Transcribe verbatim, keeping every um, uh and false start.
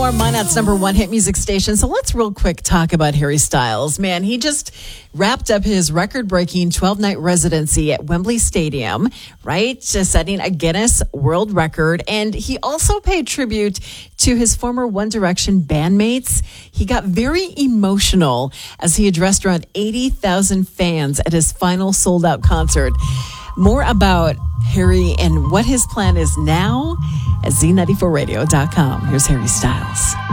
more. Minot's number one hit music station. So let's real quick talk about Harry Styles. Man, he just wrapped up his record-breaking twelve-night residency at Wembley Stadium, right? Just setting a Guinness World Record. And he also paid tribute to his former One Direction bandmates. He got very emotional as he addressed around eighty thousand fans at his final sold-out concert. More about Harry and what his plan is now at Z ninety-four radio dot com. Here's Harry Styles.